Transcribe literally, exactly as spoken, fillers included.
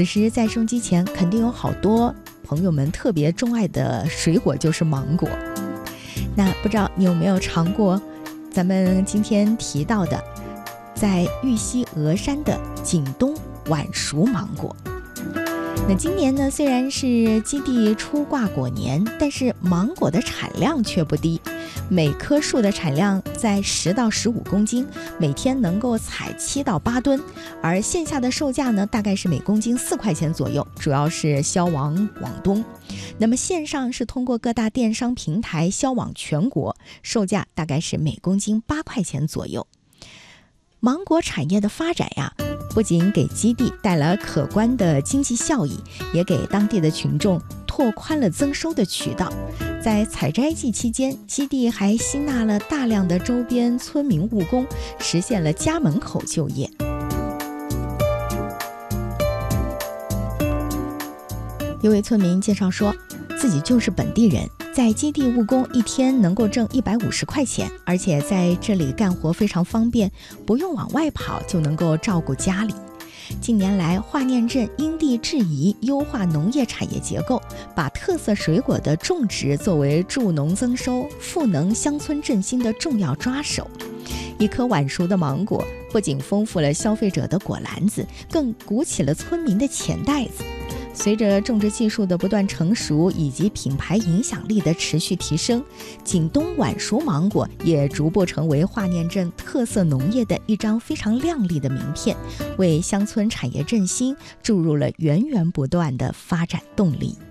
此时在收音机前肯定有好多朋友们特别钟爱的水果就是芒果。那不知道你有没有尝过咱们今天提到的在玉溪峨山的景东晚熟芒果。那今年呢，虽然是基地初挂果年，但是芒果的产量却不低，每棵树的产量在十到十五公斤，每天能够采七到八吨，而线下的售价呢，大概是每公斤四块钱左右，主要是销往广东。那么线上是通过各大电商平台销往全国，售价大概是每公斤八块钱左右。芒果产业的发展呀，不仅给基地带来可观的经济效益，也给当地的群众拓宽了增收的渠道。在采摘季期间，基地还吸纳了大量的周边村民务工，实现了家门口就业。一位村民介绍说，自己就是本地人，在基地务工一天能够挣一百五十块钱，而且在这里干活非常方便，不用往外跑就能够照顾家里。近年来，华念镇因地制宜优化农业产业结构，把特色水果的种植作为助农增收、赋能乡村振兴的重要抓手。一颗晚熟的芒果不仅丰富了消费者的果篮子，更鼓起了村民的钱袋子。随着种植技术的不断成熟以及品牌影响力的持续提升，景东晚熟芒果也逐步成为华念镇特色农业的一张非常亮丽的名片，为乡村产业振兴注入了源源不断的发展动力。